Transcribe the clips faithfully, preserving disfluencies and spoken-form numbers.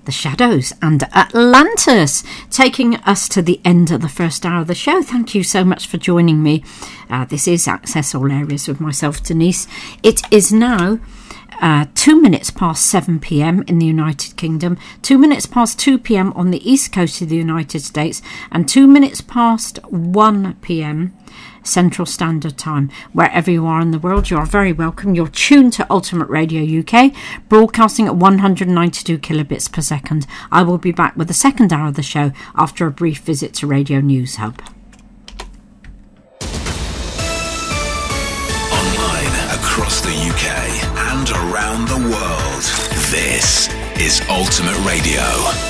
The Shadows and Atlantis, taking us to the end of the first hour of the show. Thank you so much for joining me. Uh, this is Access All Areas with myself, Denise. It is now uh, two minutes past seven p.m. in the United Kingdom, two minutes past two p.m. on the east coast of the United States, and two minutes past one p.m. Central Standard Time. Wherever you are in the world, you are very welcome. You're tuned to Ultimate Radio U K, broadcasting at one hundred ninety-two kilobits per second. I will be back with the second hour of the show after a brief visit to Radio News Hub. Online across the U K and around the world, this is Ultimate Radio.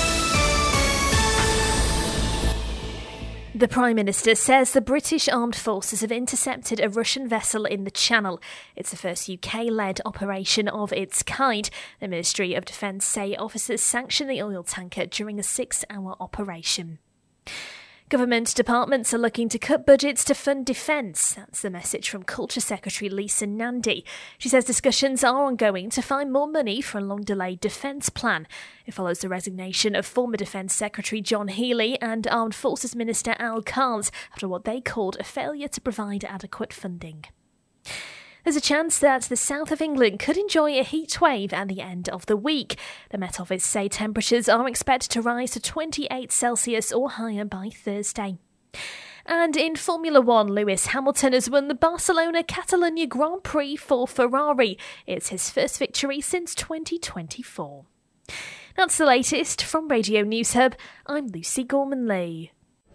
The Prime Minister says the British Armed Forces have intercepted a Russian vessel in the Channel. It's the first U K-led operation of its kind. The Ministry of Defence say officers sanctioned the oil tanker during a six-hour operation. Government departments are looking to cut budgets to fund defence. That's the message from Culture Secretary Lisa Nandy. She says discussions are ongoing to find more money for a long-delayed defence plan. It follows the resignation of former Defence Secretary John Healey and Armed Forces Minister Al Carnes after what they called a failure to provide adequate funding. There's a chance that the south of England could enjoy a heat wave at the end of the week. The Met Office say temperatures are expected to rise to twenty-eight Celsius or higher by Thursday. And in Formula One, Lewis Hamilton has won the Barcelona Catalunya Grand Prix for Ferrari. It's his first victory since twenty twenty-four. That's the latest from Radio News Hub. I'm Lucy Gorman-Lee.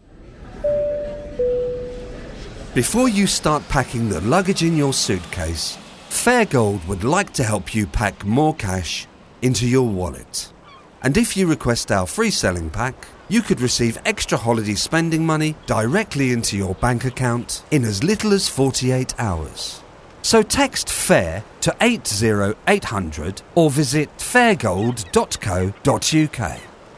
Before you start packing the luggage in your suitcase, Fairgold would like to help you pack more cash into your wallet. And if you request our free selling pack, you could receive extra holiday spending money directly into your bank account in as little as forty-eight hours. So text FAIR to eight zero eight hundred or visit fairgold dot co dot uk.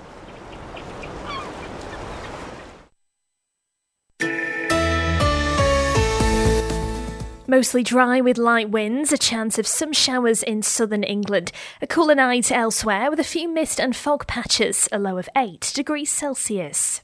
Mostly dry with light winds, a chance of some showers in southern England. A cooler night elsewhere with a few mist and fog patches, a low of eight degrees Celsius.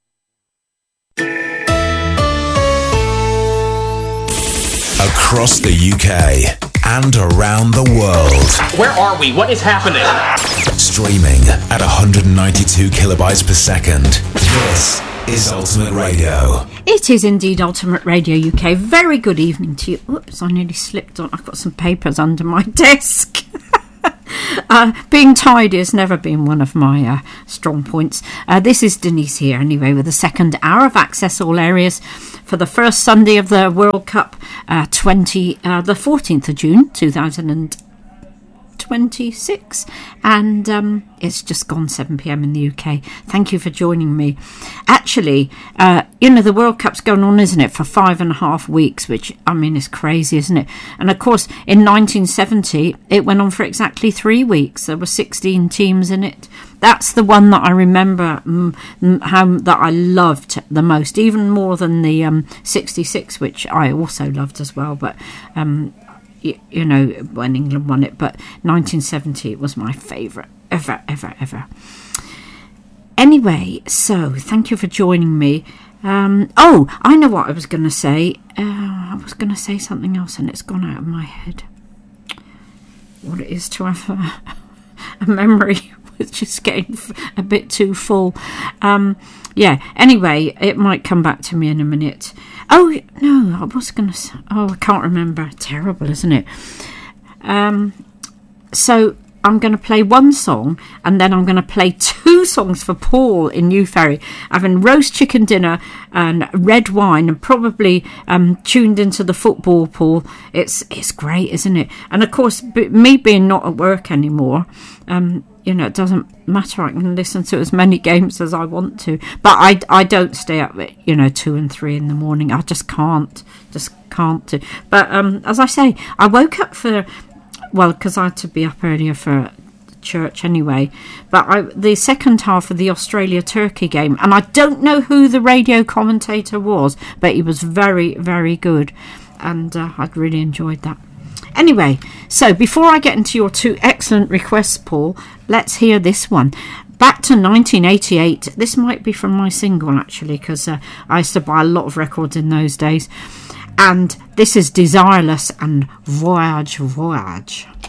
Across the U K and around the world. Where are we? What is happening? Streaming at one hundred ninety-two kilobytes per second. This is Ultimate Radio. It is indeed Ultimate Radio U K. Very good evening to you. Oops, I nearly slipped on. I've got some papers under my desk. uh, being tidy has never been one of my uh, strong points. Uh, this is Denise here, anyway, with the second hour of Access All Areas for the first Sunday of the World Cup, uh, twenty, uh, the fourteenth of June, two thousand twenty-six, and um, it's just gone seven p.m. in the U K. Thank you for joining me. Actually, uh, you know, the World Cup's going on, isn't it, for five and a half weeks, which, I mean, is crazy, isn't it? And of course, in nineteen seventy, it went on for exactly three weeks. There were sixteen teams in it. That's the one that I remember um, how that I loved the most, even more than the um, sixty-six, which I also loved as well, but um You, you know, when England won it, but nineteen seventy was my favourite ever, ever, ever. Anyway, so thank you for joining me. Um, oh, I know what I was going to say. Uh, I was going to say something else and it's gone out of my head. What it is to have a, a memory which is getting a bit too full. Um, yeah, anyway, it might come back to me in a minute. Oh, no, I was going to say... Oh, I can't remember. Terrible, isn't it? Um, so I'm going to play one song and then I'm going to play two songs for Paul in New Ferry, having roast chicken dinner and red wine and probably um, tuned into the football, Paul. It's it's great, isn't it? And, of course, b- me being not at work anymore... Um, you know, it doesn't matter. I can listen to as many games as I want to. But I, I don't stay up at, you know, two and three in the morning. I just can't. Just can't do. But um, as I say, I woke up for, well, because I had to be up earlier for church anyway. But I, the second half of the Australia-Turkey game, and I don't know who the radio commentator was, but he was very, very good. And uh, I'd really enjoyed that. Anyway, so before I get into your two excellent requests, Paul, let's hear this one. Back to nineteen eighty-eight. This might be from my single, actually, because uh, I used to buy a lot of records in those days. And this is Desireless and Voyage, Voyage.